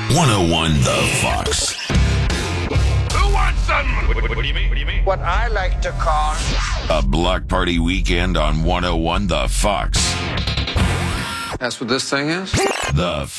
101 The Fox. Who wants some? What do you mean? What do you mean? What I like to call A block party weekend on 101 The Fox. That's what this thing is? The